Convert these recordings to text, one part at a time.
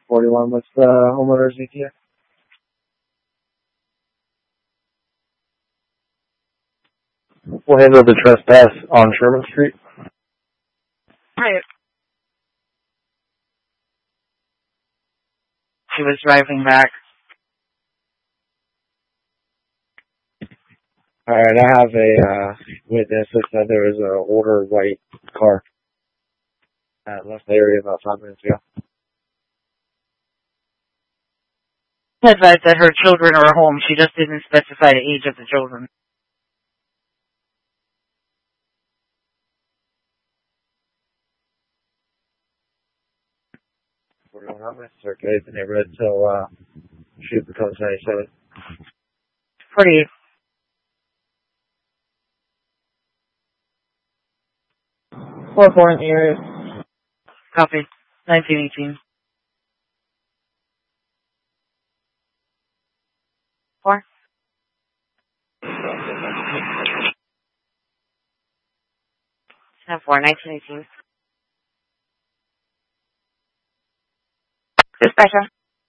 41 with the homeowner's ETA. We'll handle the trespass on Sherman Street. Right. She was driving back. Alright, I have a witness that said there was an older white car that left the area about 5 minutes ago. Advised that her children are home. She just didn't specify the age of the children. We're going on with circulate the neighborhood till shoot becomes 97. Pretty. Four point area. Copy. 1918. 4. 4, 1918. Dispatcher.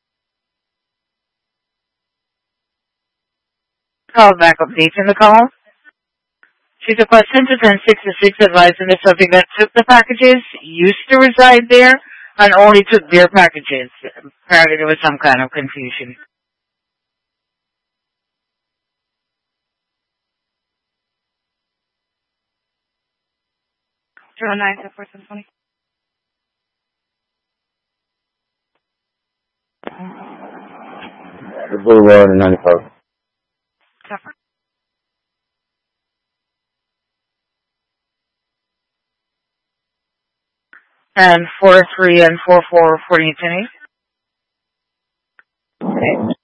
Call back updates in the call. She's requesting to 1066 advising the subject that took the packages, used to reside there, and only took their packages. Apparently there was some kind of confusion. 09 for 720. The Blue Road in 95. Suffer. And 43 and 44 for Anthony. Okay.